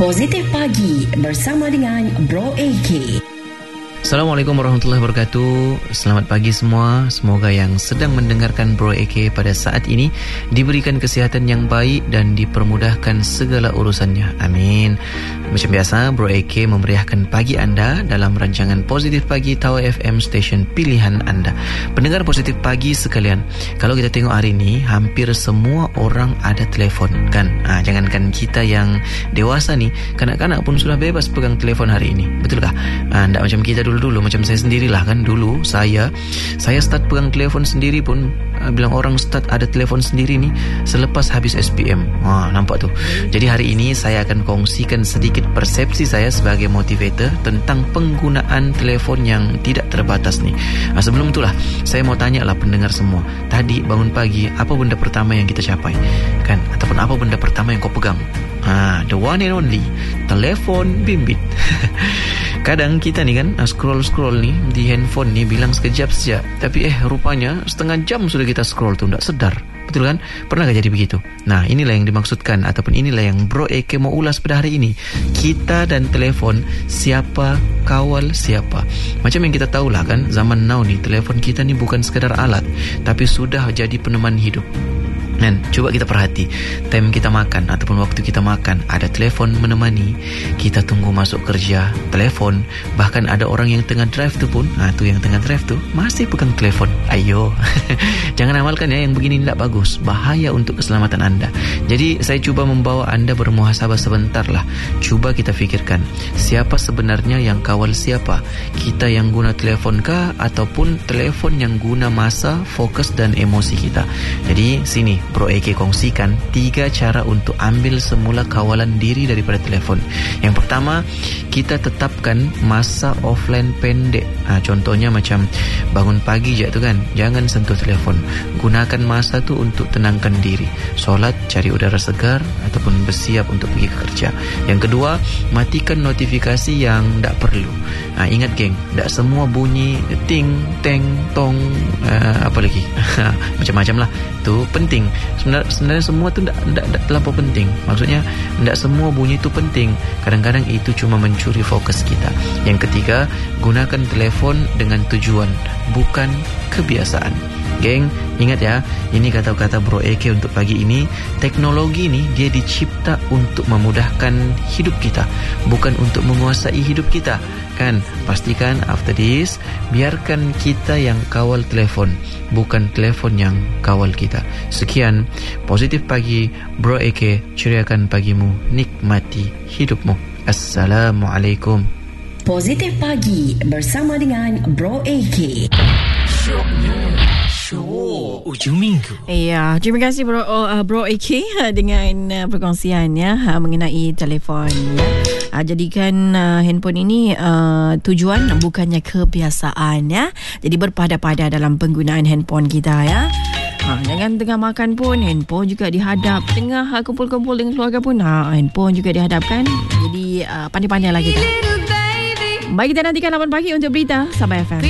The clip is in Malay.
Positif Pagi bersama dengan Bro AK. Assalamualaikum warahmatullahi wabarakatuh. Selamat pagi semua. Semoga yang sedang mendengarkan Bro AK pada saat ini diberikan kesihatan yang baik dan dipermudahkan segala urusannya. Amin. Macam biasa, Bro AK memeriahkan pagi anda dalam rancangan Positif Pagi Tower FM Station pilihan anda. Pendengar Positif Pagi sekalian, kalau kita tengok hari ini, hampir semua orang ada telefon kan? Jangankan kita yang dewasa ni, kanak-kanak pun sudah bebas pegang telefon hari ini. Betulkah? Tak macam kita dulu macam saya sendirilah kan. Dulu saya start pegang telefon sendiri pun, bilang orang start ada telefon sendiri ni selepas habis SPM. Nampak tu. Jadi hari ini saya akan kongsikan sedikit persepsi saya sebagai motivator tentang penggunaan telefon yang tidak terbatas ni. Sebelum itulah saya mau tanya lah pendengar semua, tadi bangun pagi apa benda pertama yang kita capai kan, ataupun apa benda pertama yang kau pegang? The one and only telefon bimbit. Kadang kita ni kan scroll ni di handphone ni bilang sekejap saja, tapi rupanya setengah jam sudah kita scroll tu, tak sedar. Betul kan? Pernah jadi begitu? Nah, inilah yang dimaksudkan ataupun inilah yang Bro AK mau ulas pada hari ini. Kita dan telefon, siapa kawal siapa? Macam yang kita tahulah kan, zaman now ni telefon kita ni bukan sekadar alat, tapi sudah jadi peneman hidup. Dan cuba kita perhati, time kita makan ataupun waktu kita makan, ada telefon menemani. Kita tunggu masuk kerja, telefon. Bahkan ada orang yang tengah drive tu pun, tu yang tengah drive tu masih pegang telefon. Ayo, jangan amalkan ya, yang begini tidak bagus, bahaya untuk keselamatan anda. Jadi saya cuba membawa anda bermuhasabah sebentar lah. Cuba kita fikirkan, siapa sebenarnya yang kawal siapa? Kita yang guna telefon kah, ataupun telefon yang guna masa, fokus dan emosi kita? Jadi sini Bro AK kongsikan 3 cara untuk ambil semula kawalan diri daripada telefon. Yang pertama, kita tetapkan masa offline pendek. Contohnya macam bangun pagi je tu kan, jangan sentuh telefon. Gunakan masa tu untuk tenangkan diri, solat, cari udara segar ataupun bersiap untuk pergi ke kerja. Yang kedua, matikan notifikasi yang tak perlu. Ingat geng, tak semua bunyi ting, teng, tong, apa lagi macam-macam lah tu penting. Sebenarnya semua tu tak terlalu penting. Maksudnya tak semua bunyi tu penting. Kadang-kadang itu cuma mencuri fokus kita. Yang ketiga, gunakan telefon dengan tujuan, bukan kebiasaan. Geng, ingat ya, ini kata-kata Bro AK untuk pagi ini. Teknologi ni dia dicipta untuk memudahkan hidup kita, bukan untuk menguasai hidup kita. Kan, pastikan after this, biarkan kita yang kawal telefon, bukan telefon yang kawal kita. Sekian, Positif Pagi, Bro AK, ceriakan pagimu, nikmati hidupmu. Assalamualaikum. Positif Pagi bersama dengan Bro AK. Ujung minggu. Ya, terima kasih Bro AK dengan perkongsian mengenai telefon ya. Jadikan handphone ini tujuan, bukannya kebiasaan ya. Jadi berpada-pada dalam penggunaan handphone kita ya. Jangan tengah makan pun handphone juga dihadap. Tengah kumpul-kumpul dengan keluarga pun handphone juga dihadapkan. Jadi pandai-pandailah kita. Baik, kita nantikan 8 pagi untuk berita Sabah FM.